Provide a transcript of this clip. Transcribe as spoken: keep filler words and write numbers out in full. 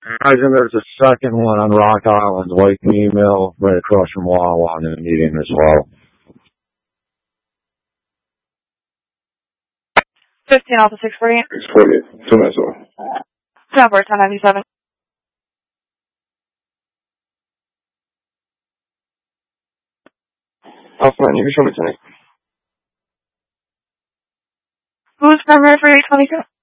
Imagine there's a second one on Rock Island, Lake Mill, right across from Wawa in the meeting as well. fifteen Alpha six forty-eight. six forty-eight. Two minutes away. Tower ten ninety-seven. Alpha nine, you can show me tonight. Who's primary for eight twenty-two?